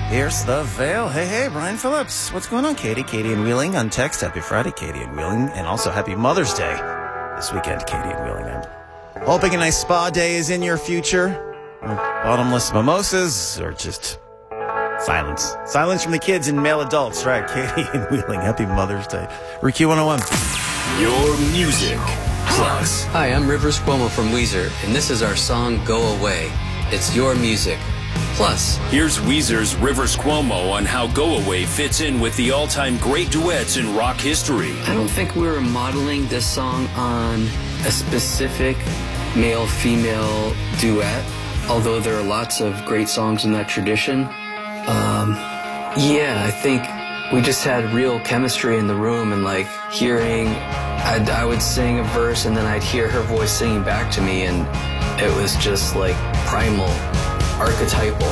Pierce the veil. Hey, Brian Phillips. What's going on, Katie? Katie and Wheeling on text. Happy Friday, Katie and Wheeling. And also happy Mother's Day this weekend, Katie and Wheeling. I'm hoping a nice spa day is in your future. Or bottomless mimosas, or just silence. Silence from the kids and male adults, right? Katie and Wheeling. Happy Mother's Day. Rookie 101. Your music plus. Hi, I'm Rivers Cuomo from Weezer, and this is our song Go Away. It's your music plus. Here's Weezer's Rivers Cuomo on how Go Away fits in with the all-time great duets in rock history. I don't think we were modeling this song on a specific male-female duet, although there are lots of great songs in that tradition. I think we just had real chemistry in the room, and like hearing, I would sing a verse and then I'd hear her voice singing back to me, and it was just like primal, archetypal.